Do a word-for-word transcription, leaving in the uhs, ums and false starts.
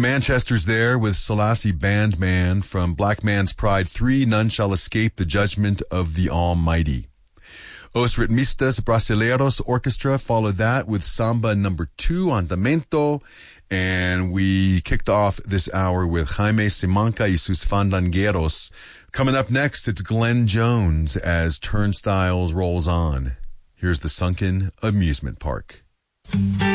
Manchesters there with Selassie Bandman from Black Man's Pride three, None Shall Escape the Judgment of the Almighty. Os Ritmistas Brasileiros Orchestra followed that with Samba number two, Andamento. And we kicked off this hour with Jaime Simanca y sus Fandangueros. Coming up next, it's Glenn Jones as Turnstiles rolls on. Here's the Sunken Amusement Park.